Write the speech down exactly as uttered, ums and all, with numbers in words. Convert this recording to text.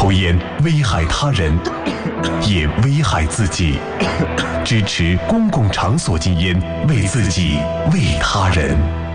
抽烟危害他人，也危害自己。支持公共场所禁烟，为自己，为他人。